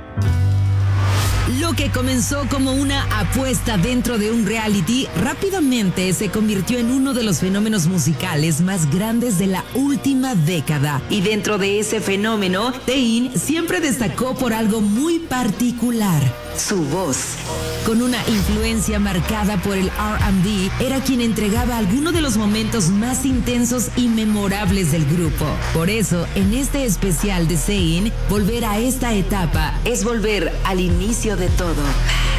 Lo que comenzó como una apuesta dentro de un reality, rápidamente se convirtió en uno de los fenómenos musicales más grandes de la última década. Y dentro de ese fenómeno, Taein siempre destacó por algo muy particular: su voz. Con una influencia marcada por el R&B, era quien entregaba algunos de los momentos más intensos y memorables del grupo. Por eso, en este especial de Zayn, volver a esta etapa es volver al inicio de todo.